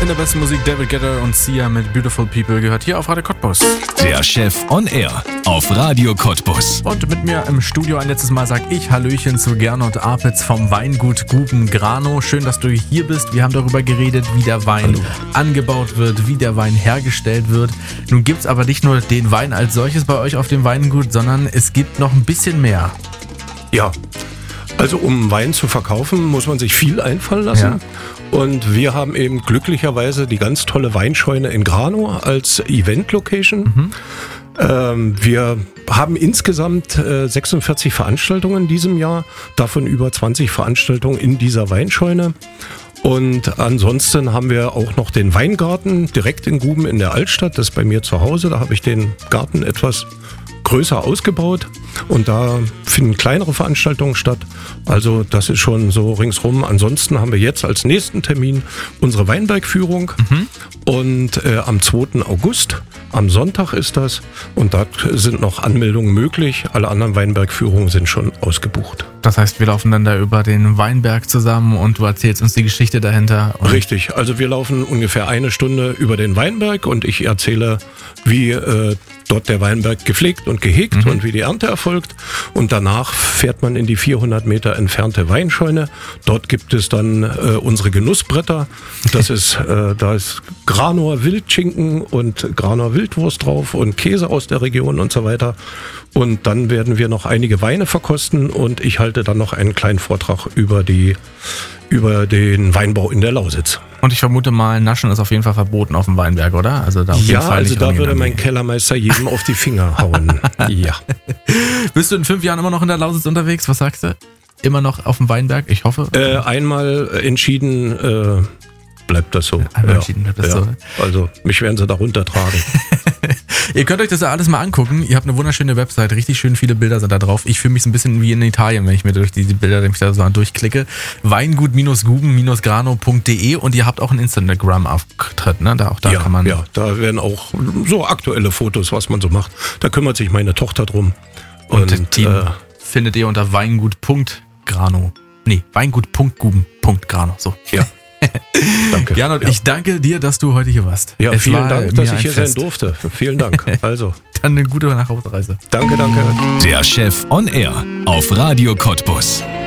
In der besten Musik David Guetta und Sia mit Beautiful People gehört hier auf Radio Cottbus. Der Chef on Air auf Radio Cottbus. Und mit mir im Studio ein letztes Mal sag ich Hallöchen zu Gernot Apitz vom Weingut Guben Grano. Schön, dass du hier bist. Wir haben darüber geredet, wie der Wein angebaut wird, wie der Wein hergestellt wird. Nun gibt's aber nicht nur den Wein als solches bei euch auf dem Weingut, sondern es gibt noch ein bisschen mehr. Ja, also um Wein zu verkaufen, muss man sich viel einfallen lassen. Ja. Und wir haben eben glücklicherweise die ganz tolle Weinscheune in Grano als Event-Location. Wir haben insgesamt 46 Veranstaltungen in diesem Jahr, davon über 20 Veranstaltungen in dieser Weinscheune. Und ansonsten haben wir auch noch den Weingarten direkt in Guben in der Altstadt. Das ist bei mir zu Hause, da habe ich den Garten etwas größer ausgebaut und da finden kleinere Veranstaltungen statt. Also das ist schon so ringsrum. Ansonsten haben wir jetzt als nächsten Termin unsere Weinbergführung und am 2. August, am Sonntag ist das und da sind noch Anmeldungen möglich. Alle anderen Weinbergführungen sind schon ausgebucht. Das heißt, wir laufen dann da über den Weinberg zusammen und du erzählst uns die Geschichte dahinter. Richtig, also wir laufen ungefähr eine Stunde über den Weinberg und ich erzähle, wie dort der Weinberg gepflegt und gehegt und wie die Ernte erfolgt. Und danach fährt man in die 400 Meter entfernte Weinscheune. Dort gibt es dann unsere Genussbretter. Das ist, da ist Granoer Wildschinken und Granoer Wildwurst drauf und Käse aus der Region und so weiter. Und dann werden wir noch einige Weine verkosten und ich halte dann noch einen kleinen Vortrag über den Weinbau in der Lausitz. Und ich vermute mal, Naschen ist auf jeden Fall verboten auf dem Weinberg, oder? Also da auf jeden Fall also da würde mein Kellermeister jedem auf die Finger hauen. Ja. Bist du in 5 Jahren immer noch in der Lausitz unterwegs? Was sagst du? Immer noch auf dem Weinberg? Ich hoffe. Einmal entschieden bleibt das so. Einmal entschieden bleibt das so. Also mich werden sie da runtertragen. Ihr könnt euch das ja alles mal angucken. Ihr habt eine wunderschöne Website, richtig schön viele Bilder sind da drauf. Ich fühle mich so ein bisschen wie in Italien, wenn ich mir durch diese Bilder da so durchklicke. Weingut-guben-grano.de und ihr habt auch einen Instagram-Auftritt, ne? Da kann man. Ja, da werden auch so aktuelle Fotos, was man so macht. Da kümmert sich meine Tochter drum. Und das Team findet ihr unter Weingut.grano. Nee, Weingut.guben.grano. So. Ja. Danke. Gernot, ich danke dir, dass du heute hier warst. Ja, vielen Dank, dass ich hier sein durfte. Vielen Dank. Also. Dann eine gute Nachhausreise. Danke. Der Chef on Air auf Radio Cottbus.